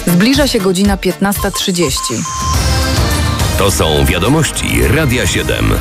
Zbliża się godzina 15:30. To są wiadomości Radia 7.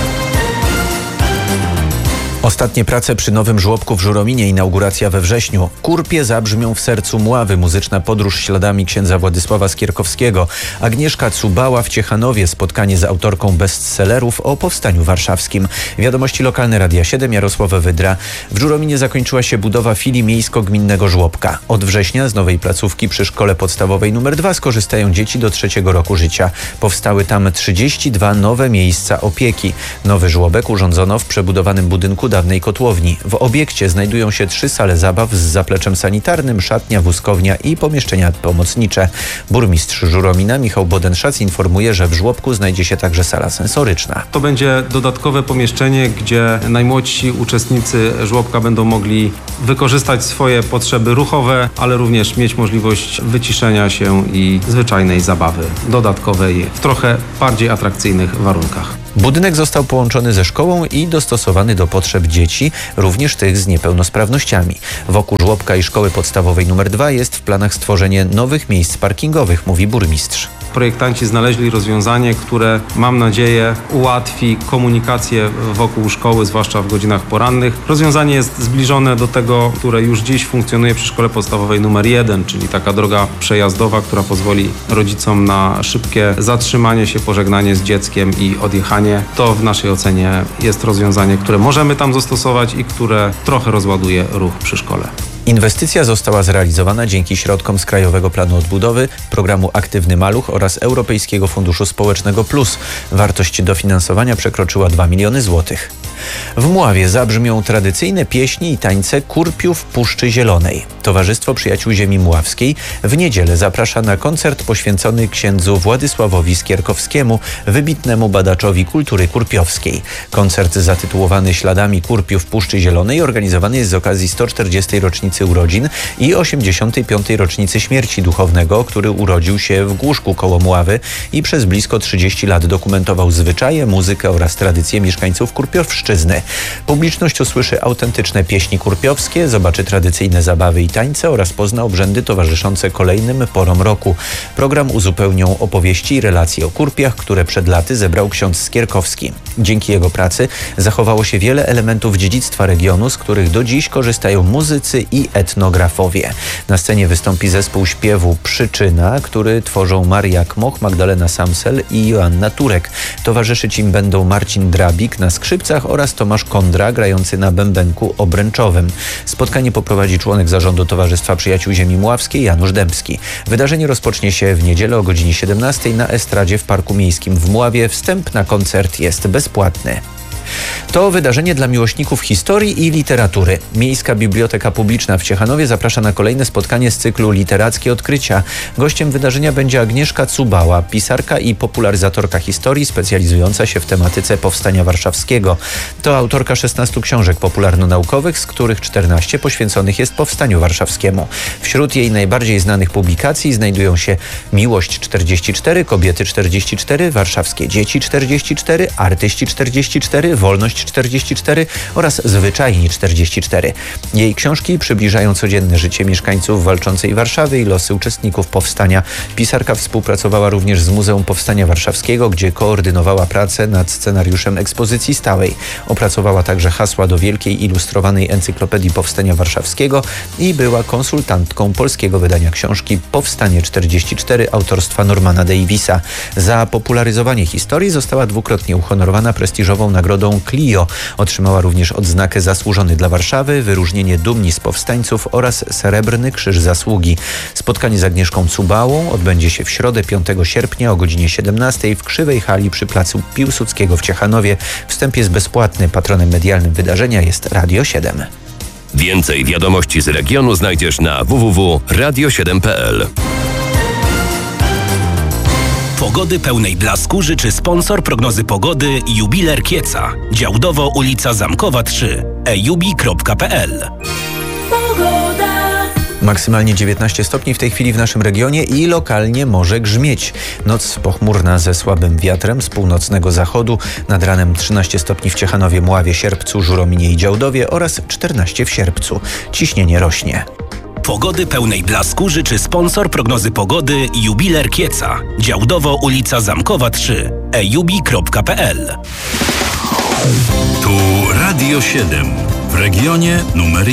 Ostatnie prace przy nowym żłobku w Żurominie, inauguracja we wrześniu. Kurpie zabrzmią w sercu Mławy, muzyczna podróż śladami księdza Władysława Skierkowskiego. Agnieszka Cubała w Ciechanowie, spotkanie z autorką bestsellerów o powstaniu warszawskim. Wiadomości lokalne Radia 7, Jarosław Wydra. W Żurominie zakończyła się budowa filii miejsko-gminnego żłobka. Od września z nowej placówki przy szkole podstawowej nr 2 skorzystają dzieci do 3. roku życia. Powstały tam 32 nowe miejsca opieki. Nowy żłobek urządzono w przebudowanym budynku dawnej kotłowni. W obiekcie znajdują się 3 sale zabaw z zapleczem sanitarnym, szatnia, wózkownia i pomieszczenia pomocnicze. Burmistrz Żuromina Michał Bodenszac informuje, że w żłobku znajdzie się także sala sensoryczna. To będzie dodatkowe pomieszczenie, gdzie najmłodsi uczestnicy żłobka będą mogli wykorzystać swoje potrzeby ruchowe, ale również mieć możliwość wyciszenia się i zwyczajnej zabawy dodatkowej w trochę bardziej atrakcyjnych warunkach. Budynek został połączony ze szkołą i dostosowany do potrzeb dzieci, również tych z niepełnosprawnościami. Wokół żłobka i szkoły podstawowej nr 2 jest w planach stworzenie nowych miejsc parkingowych, mówi burmistrz. Projektanci znaleźli rozwiązanie, które, mam nadzieję, ułatwi komunikację wokół szkoły, zwłaszcza w godzinach porannych. Rozwiązanie jest zbliżone do tego, które już dziś funkcjonuje przy szkole podstawowej nr 1, czyli taka droga przejazdowa, która pozwoli rodzicom na szybkie zatrzymanie się, pożegnanie z dzieckiem i odjechanie. To w naszej ocenie jest rozwiązanie, które możemy tam zastosować i które trochę rozładuje ruch przy szkole. Inwestycja została zrealizowana dzięki środkom z Krajowego Planu Odbudowy, programu Aktywny Maluch oraz Europejskiego Funduszu Społecznego Plus. Wartość dofinansowania przekroczyła 2 miliony złotych. W Mławie zabrzmią tradycyjne pieśni i tańce Kurpiów Puszczy Zielonej. Towarzystwo Przyjaciół Ziemi Mławskiej w niedzielę zaprasza na koncert poświęcony księdzu Władysławowi Skierkowskiemu, wybitnemu badaczowi kultury kurpiowskiej. Koncert zatytułowany Śladami Kurpiów Puszczy Zielonej organizowany jest z okazji 140. rocznicy urodzin i 85. rocznicy śmierci duchownego, który urodził się w Głuszku koło Mławy i przez blisko 30 lat dokumentował zwyczaje, muzykę oraz tradycje mieszkańców Kurpiowszczyzny. Publiczność usłyszy autentyczne pieśni kurpiowskie, zobaczy tradycyjne zabawy i tańce oraz pozna obrzędy towarzyszące kolejnym porom roku. Program uzupełnią opowieści i relacje o Kurpiach, które przed laty zebrał ksiądz Skierkowski. Dzięki jego pracy zachowało się wiele elementów dziedzictwa regionu, z których do dziś korzystają muzycy i etnografowie. Na scenie wystąpi zespół śpiewu Przyczyna, który tworzą Maria Kmoch, Magdalena Samsel i Joanna Turek. Towarzyszyć im będą Marcin Drabik na skrzypcach oraz Tomasz Kondra grający na bębenku obręczowym. Spotkanie poprowadzi członek zarządu Towarzystwa Przyjaciół Ziemi Mławskiej Janusz Dębski. Wydarzenie rozpocznie się w niedzielę o godzinie 17 na estradzie w Parku Miejskim w Mławie. Wstęp na koncert jest bezpłatny. To wydarzenie dla miłośników historii i literatury. Miejska Biblioteka Publiczna w Ciechanowie zaprasza na kolejne spotkanie z cyklu Literackie Odkrycia. Gościem wydarzenia będzie Agnieszka Cubała, pisarka i popularyzatorka historii specjalizująca się w tematyce powstania warszawskiego. To autorka 16 książek popularno-naukowych, z których 14 poświęconych jest powstaniu warszawskiemu. Wśród jej najbardziej znanych publikacji znajdują się Miłość 44, Kobiety 44, Warszawskie Dzieci 44, Artyści 44, Wolność 44 oraz Zwyczajni 44. Jej książki przybliżają codzienne życie mieszkańców walczącej Warszawy i losy uczestników powstania. Pisarka współpracowała również z Muzeum Powstania Warszawskiego, gdzie koordynowała pracę nad scenariuszem ekspozycji stałej. Opracowała także hasła do wielkiej ilustrowanej encyklopedii Powstania Warszawskiego i była konsultantką polskiego wydania książki Powstanie 44 autorstwa Normana Davisa. Za popularyzowanie historii została dwukrotnie uhonorowana prestiżową nagrodą Clio. Otrzymała również odznakę Zasłużony dla Warszawy, wyróżnienie Dumni z Powstańców oraz Srebrny Krzyż Zasługi. Spotkanie z Agnieszką Cubałą odbędzie się w środę 5 sierpnia o godzinie 17 w Krzywej Hali przy placu Piłsudskiego w Ciechanowie. Wstęp jest bezpłatny. Patronem medialnym wydarzenia jest Radio 7. Więcej wiadomości z regionu znajdziesz na www.radio7.pl. Pogody pełnej blasku życzy sponsor prognozy pogody Jubiler Kieca. Działdowo ulica Zamkowa 3. ejubi.pl. Maksymalnie 19 stopni w tej chwili w naszym regionie i lokalnie może grzmieć. Noc pochmurna ze słabym wiatrem z północnego zachodu. Nad ranem 13 stopni w Ciechanowie, Mławie, Sierpcu, Żurominie i Działdowie oraz 14 w Sierpcu. Ciśnienie rośnie. Pogody pełnej blasku życzy sponsor prognozy pogody Jubiler Kieca. Działdowo ulica Zamkowa 3. ejubi.pl. Tu Radio 7 w regionie numer